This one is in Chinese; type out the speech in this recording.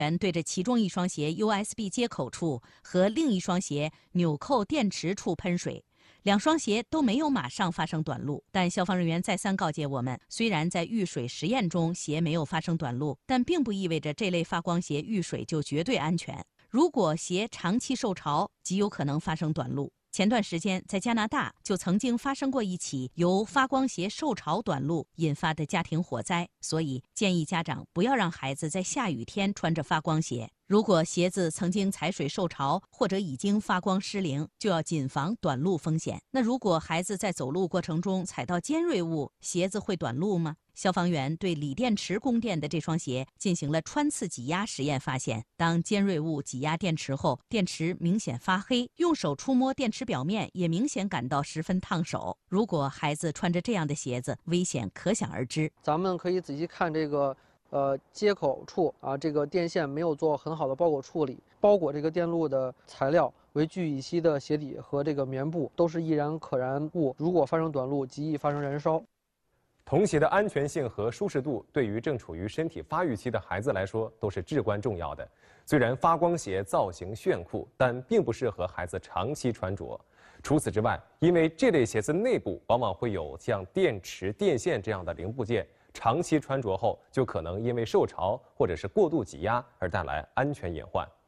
员对着其中一双鞋 USB 接口处和另一双鞋纽扣电池处喷水。两双鞋都没有马上发生短路，但消防人员再三告诫我们，虽然在遇水实验中鞋没有发生短路，但并不意味着这类发光鞋遇水就绝对安全。如果鞋长期受潮，极有可能发生短路。前段时间，在加拿大就曾经发生过一起由发光鞋受潮短路引发的家庭火灾，所以建议家长不要让孩子在下雨天穿着发光鞋。如果鞋子曾经踩水受潮，或者已经发光失灵，就要谨防短路风险。那如果孩子在走路过程中踩到尖锐物，鞋子会短路吗？消防员对锂电池供电的这双鞋进行了穿刺挤压实验，发现当尖锐物挤压电池后，电池明显发黑，用手触摸电池表面也明显感到十分烫手。如果孩子穿着这样的鞋子，危险可想而知。 咱们可以仔细看这个接口处啊，这个电线没有做很好的包裹处理，包裹这个电路的材料为聚乙烯的鞋底和这个棉布都是易燃可燃物，如果发生短路，极易发生燃烧。 童鞋的安全性和舒适度对于正处于身体发育期的孩子来说都是至关重要的。虽然发光鞋造型炫酷，但并不适合孩子长期穿着。除此之外，因为这类鞋子内部往往会有像电池、电线这样的零部件，长期穿着后就可能因为受潮或者是过度挤压而带来安全隐患。